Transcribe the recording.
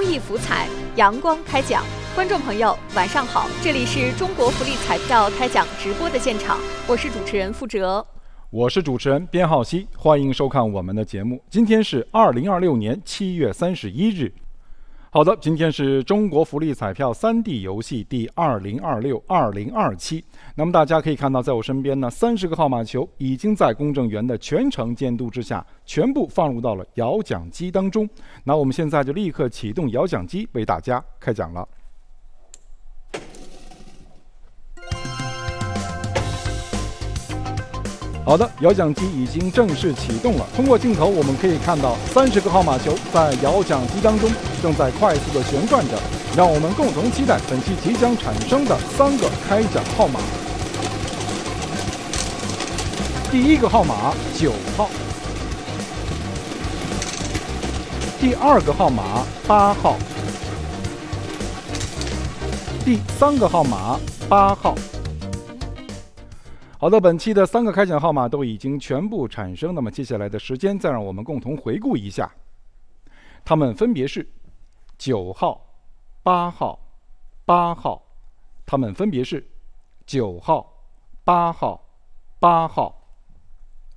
益福彩阳光开奖。观众朋友，晚上好，这里是中国福利彩票开奖直播的现场，我是主持人付哲， 我是主持人边浩熙，欢迎收看我们的节目。今天是2026年7月31日。好的，今天是中国福利彩票3D 游戏第2026-2027。那么大家可以看到，在我身边呢，30个号码球已经在公证员的全程监督之下，全部放入到了摇奖机当中。那我们现在就立刻启动摇奖机，为大家开奖了。好的，摇奖机已经正式启动了。通过镜头我们可以看到30个号码球在摇奖机当中正在快速的旋转着，让我们共同期待本期即将产生的3个开奖号码。第1个号码9号，第2个号码8号，第3个号码8号。好的，本期的3个开奖号码都已经全部产生，那么接下来的时间再让我们共同回顾一下，它们分别是9号、8号、8号，它们分别是9号、8号、8号、